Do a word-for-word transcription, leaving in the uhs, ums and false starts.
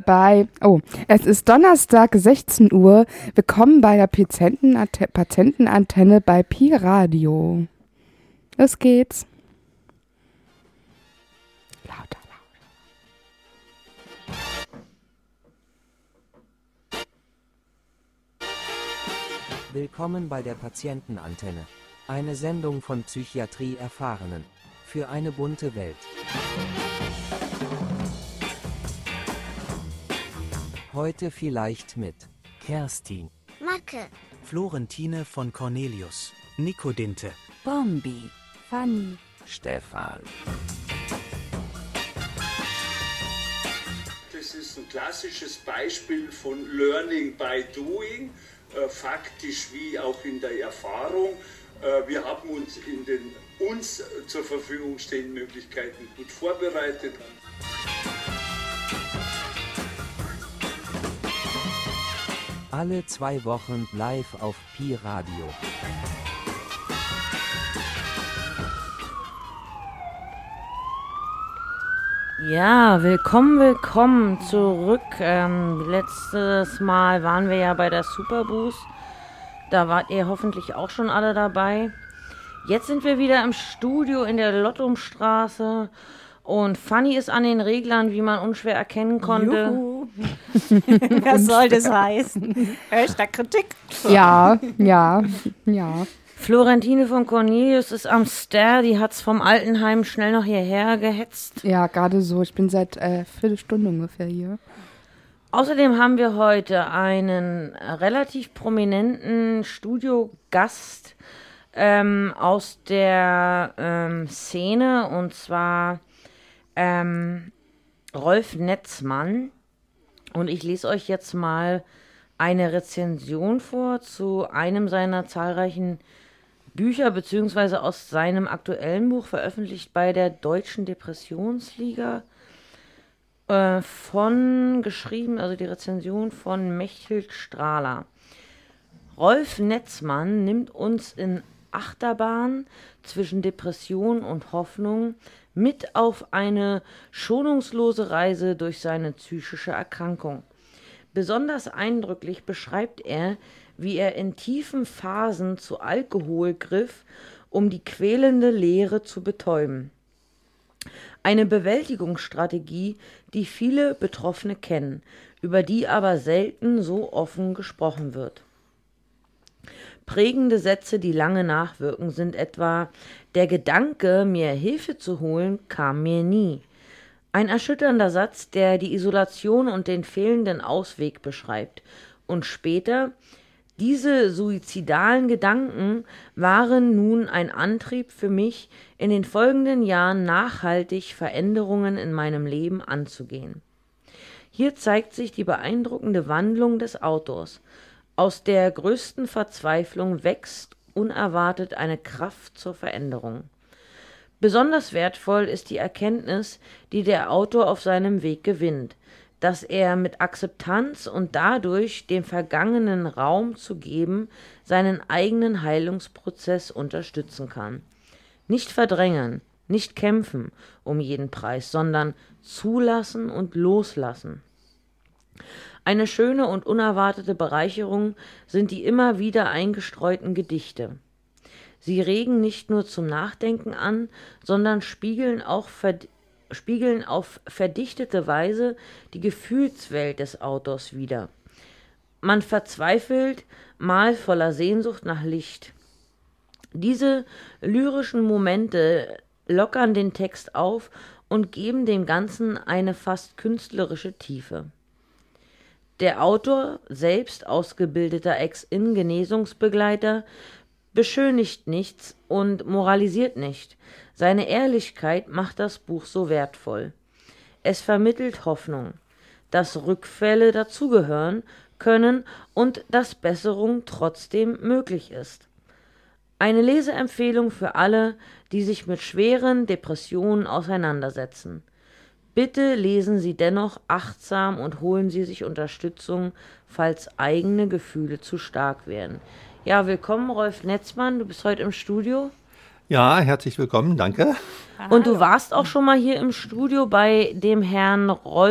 bei, oh, es ist Donnerstag, sechzehn Uhr. Willkommen bei der Patientenante- Patientenantenne bei Pi Radio. Los geht's. Lauter, lauter. Willkommen bei der Patientenantenne. Eine Sendung von Psychiatrie-Erfahrenen. Für eine bunte Welt. Heute vielleicht mit Kerstin, Macke, Florentine von Cornelius, Nico Dinte, Bombi, Fanny, Stefan. Das ist ein klassisches Beispiel von Learning by Doing, äh, faktisch wie auch in der Erfahrung. Äh, wir haben uns in den uns zur Verfügung stehenden Möglichkeiten gut vorbereitet. Alle zwei Wochen live auf Pi Radio. Ja, willkommen, willkommen zurück. Ähm, letztes Mal waren wir ja bei der Superboost. Da wart ihr hoffentlich auch schon alle dabei. Jetzt sind wir wieder im Studio in der Lottumstraße. Und Fanny ist an den Reglern, wie man unschwer erkennen konnte. Juhu. Was soll das heißen? Hashtag Kritik. Ja, ja, ja. Florentine von Cornelius ist am Star, die hat's vom Altenheim schnell noch hierher gehetzt. Ja, gerade so. Ich bin seit äh, Viertelstunde ungefähr hier. Außerdem haben wir heute einen relativ prominenten Studiogast ähm, aus der ähm, Szene, und zwar ähm, Rolf Netzmann. Und ich lese euch jetzt mal eine Rezension vor zu einem seiner zahlreichen Bücher, beziehungsweise aus seinem aktuellen Buch, veröffentlicht bei der Deutschen Depressionsliga, äh, von, geschrieben, also die Rezension von Mechthild Strahler. Rolf Netzmann nimmt uns in Achterbahn zwischen Depression und Hoffnung mit auf eine schonungslose Reise durch seine psychische Erkrankung. Besonders eindrücklich beschreibt er, wie er in tiefen Phasen zu Alkohol griff, um die quälende Leere zu betäuben. Eine Bewältigungsstrategie, die viele Betroffene kennen, über die aber selten so offen gesprochen wird. Prägende Sätze, die lange nachwirken, sind etwa: Der Gedanke, mir Hilfe zu holen, kam mir nie. Ein erschütternder Satz, der die Isolation und den fehlenden Ausweg beschreibt. Und später: Diese suizidalen Gedanken waren nun ein Antrieb für mich, in den folgenden Jahren nachhaltig Veränderungen in meinem Leben anzugehen. Hier zeigt sich die beeindruckende Wandlung des Autors. Aus der größten Verzweiflung wächst unerwartet eine Kraft zur Veränderung. Besonders wertvoll ist die Erkenntnis, die der Autor auf seinem Weg gewinnt, dass er mit Akzeptanz und dadurch dem Vergangenen Raum zu geben, seinen eigenen Heilungsprozess unterstützen kann. Nicht verdrängen, nicht kämpfen um jeden Preis, sondern zulassen und loslassen. Eine schöne und unerwartete Bereicherung sind die immer wieder eingestreuten Gedichte. Sie regen nicht nur zum Nachdenken an, sondern spiegeln auch verd- spiegeln auf verdichtete Weise die Gefühlswelt des Autors wider. Man verzweifelt, mal voller Sehnsucht nach Licht. Diese lyrischen Momente lockern den Text auf und geben dem Ganzen eine fast künstlerische Tiefe. Der Autor, selbst ausgebildeter Ex-In-Genesungsbegleiter, beschönigt nichts und moralisiert nicht. Seine Ehrlichkeit macht das Buch so wertvoll. Es vermittelt Hoffnung, dass Rückfälle dazugehören können und dass Besserung trotzdem möglich ist. Eine Leseempfehlung für alle, die sich mit schweren Depressionen auseinandersetzen. Bitte lesen Sie dennoch achtsam und holen Sie sich Unterstützung, falls eigene Gefühle zu stark werden. Ja, willkommen Rolf Netzmann, du bist heute im Studio. Ja, herzlich willkommen, danke. Und du warst auch schon mal hier im Studio bei dem Herrn Rolf